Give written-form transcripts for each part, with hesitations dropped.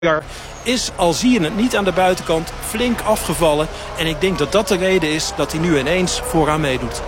is, al zie je het niet aan de buitenkant, flink afgevallen. En ik denk dat dat de reden is dat hij nu ineens vooraan meedoet.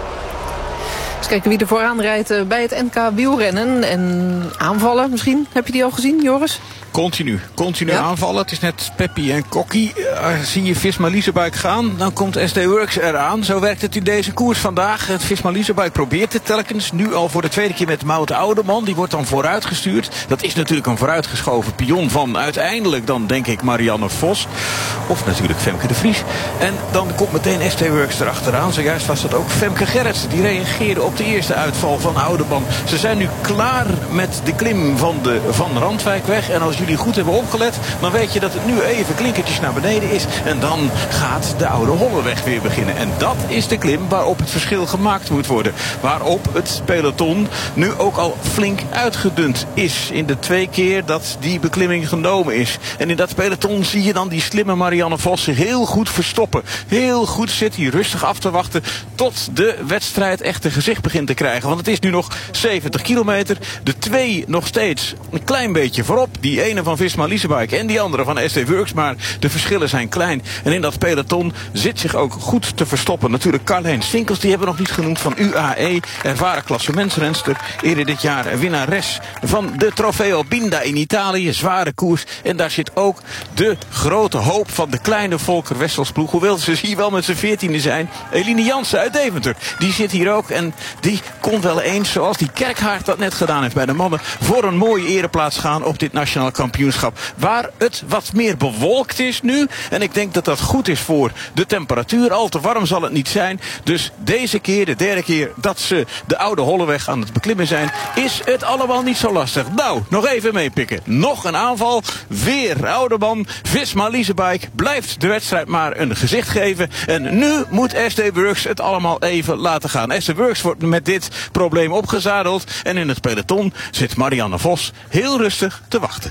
Eens kijken wie er vooraan rijdt bij het NK wielrennen. En aanvallen misschien. Heb je die al gezien, Joris? Continu aanvallen. Het is net Peppi en Kokkie. Zie je Visma Leasebike gaan, dan komt SD Worx eraan. Zo werkt het in deze koers vandaag. Het Visma Leasebike probeert het telkens. Nu al voor de tweede keer met Mout Oudeman. Die wordt dan vooruitgestuurd. Dat is natuurlijk een vooruitgeschoven pion van uiteindelijk dan denk ik Marianne Vos. Of natuurlijk Femke de Vries. En dan komt meteen SD Worx erachteraan. Zojuist was dat ook Femke Gerritsen. Die reageerde op de eerste uitval van Oudeman. Ze zijn nu klaar met de klim van de Van Randwijkweg. En als jullie goed hebben opgelet, dan weet je dat het nu even klinkertjes naar beneden is. En dan gaat de Oude Holleweg weer beginnen. En dat is de klim waarop het verschil gemaakt moet worden. Waarop het peloton nu ook al flink uitgedund is. In de 2 keer dat die beklimming genomen is. En in dat peloton zie je dan die slimme Marianne Vos zich heel goed verstoppen. Heel goed zit hij rustig af te wachten tot de wedstrijd echt een gezicht begint te krijgen. Want het is nu nog 70 kilometer. De 2 nog steeds een klein beetje voorop. Die ene van Visma Leasebike en die andere van SD Worx. Maar de verschillen zijn klein. En in dat peloton zit zich ook goed te verstoppen. Natuurlijk Carlijn Swinkels, die hebben we nog niet genoemd, van UAE. Ervaren klassementsrenster. Eerder dit jaar winnares van de Trofeo Binda in Italië. Zware koers. En daar zit ook de grote hoop van de kleine Volker Wessels ploeg. Hoewel ze hier wel met z'n 14e zijn. Eline Jansen uit Deventer. Die zit hier ook. En die kon wel eens, zoals die Kerkhaard dat net gedaan heeft bij de mannen, voor een mooie ereplaats gaan op dit nationaal kampioenschap. Waar het wat meer bewolkt is nu. En ik denk dat dat goed is voor de temperatuur. Al te warm zal het niet zijn. Dus deze keer, de 3e keer dat ze de Oude Holleweg aan het beklimmen zijn, is het allemaal niet zo lastig. Nou, nog even meepikken. Nog een aanval. Weer Oudeman. Visma Leasebike blijft de wedstrijd maar een gezicht geven. En nu moet SD Worx het allemaal even laten gaan. SD Worx wordt met dit probleem opgezadeld. En in het peloton zit Marianne Vos heel rustig te wachten.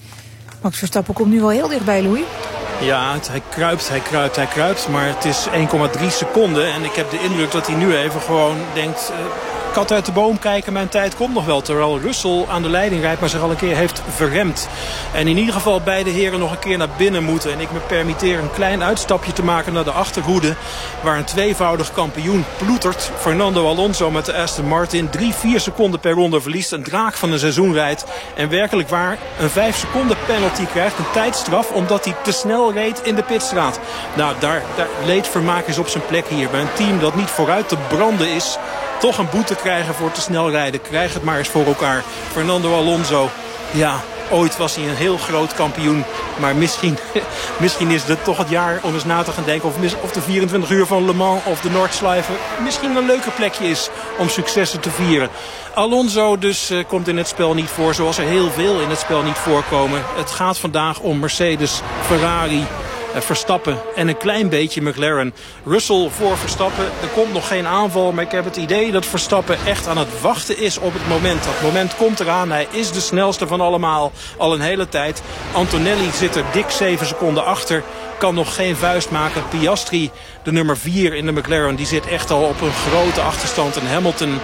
Max Verstappen komt nu wel heel dichtbij, Louis. Ja, hij kruipt. Maar het is 1,3 seconden. En ik heb de indruk dat hij nu even gewoon denkt, kat uit de boom kijken, mijn tijd komt nog wel. Terwijl Russell aan de leiding rijdt, maar zich al een keer heeft verremd. En in ieder geval beide heren nog een keer naar binnen moeten. En ik me permitteer een klein uitstapje te maken naar de achterhoede, waar een tweevoudig kampioen ploetert. Fernando Alonso met de Aston Martin 3-4 seconden per ronde verliest. Een draak van een seizoen rijdt. En werkelijk waar een 5 seconden penalty krijgt. Een tijdstraf omdat hij te snel reed in de pitstraat. Nou, daar leedvermaak is op zijn plek hier. Bij een team dat niet vooruit te branden is, toch een boete krijgen voor te snel rijden. Krijg het maar eens voor elkaar. Fernando Alonso, ja, ooit was hij een heel groot kampioen. Maar misschien is dit toch het jaar om eens na te gaan denken of de 24 uur van Le Mans of de Noordschleife misschien een leuker plekje is om successen te vieren. Alonso dus komt in het spel niet voor, zoals er heel veel in het spel niet voorkomen. Het gaat vandaag om Mercedes, Ferrari, Verstappen en een klein beetje McLaren. Russell voor Verstappen. Er komt nog geen aanval, maar ik heb het idee dat Verstappen echt aan het wachten is op het moment. Dat moment komt eraan. Hij is de snelste van allemaal al een hele tijd. Antonelli zit er dik 7 seconden achter. Kan nog geen vuist maken. Piastri, de nummer 4 in de McLaren, die zit echt al op een grote achterstand. En Hamilton,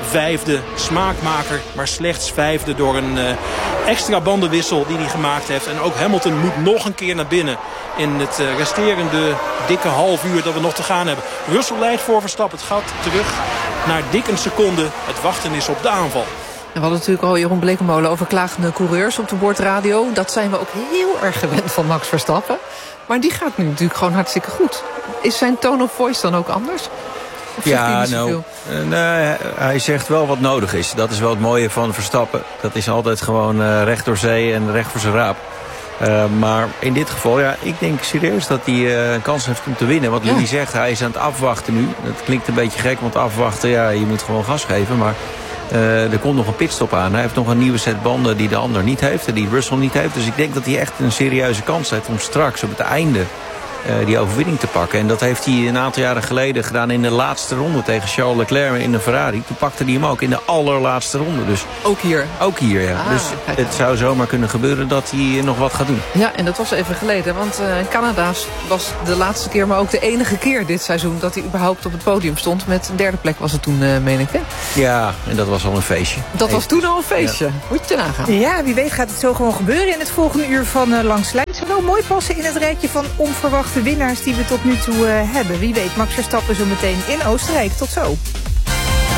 5e smaakmaker, maar slechts 5e door een extra bandenwissel die hij gemaakt heeft. En ook Hamilton moet nog een keer naar binnen in het resterende dikke half uur dat we nog te gaan hebben. Russell leidt voor Verstappen. Het gaat terug naar dik een seconde. Het wachten is op de aanval. We hadden natuurlijk al Jeroen Blekemolen over klagende coureurs op de boordradio. Dat zijn we ook heel erg gewend van Max Verstappen. Maar die gaat nu natuurlijk gewoon hartstikke goed. Is zijn tone of voice dan ook anders? Ja, hij zegt wel wat nodig is. Dat is wel het mooie van Verstappen. Dat is altijd gewoon recht door zee en recht voor zijn raap. Maar in dit geval, ja, ik denk serieus dat hij een kans heeft om te winnen. Wat Louis zegt, hij is aan het afwachten nu. Dat klinkt een beetje gek, want afwachten, ja, je moet gewoon gas geven. Maar er komt nog een pitstop aan. Hij heeft nog een nieuwe set banden die de ander niet heeft en die Russell niet heeft. Dus ik denk dat hij echt een serieuze kans heeft om straks op het einde die overwinning te pakken. En dat heeft hij een aantal jaren geleden gedaan in de laatste ronde tegen Charles Leclerc in de Ferrari. Toen pakte hij hem ook in de allerlaatste ronde. Dus ook hier? Ook hier, ja. Dus het zou zomaar kunnen gebeuren dat hij nog wat gaat doen. Ja, en dat was even geleden. Want Canada was de laatste keer, maar ook de enige keer dit seizoen dat hij überhaupt op het podium stond. Met een derde plek was het toen, meen ik, hè? Ja, en dat was al een feestje. Dat was toen al een feestje. Ja. Moet je nagaan. Ja, wie weet gaat het zo gewoon gebeuren in het volgende uur van Langs de Lijn. Het zou wel mooi passen in het rijtje van onverwachte winnaars die we tot nu toe hebben. Wie weet, Max Verstappen zo meteen in Oostenrijk. Tot zo.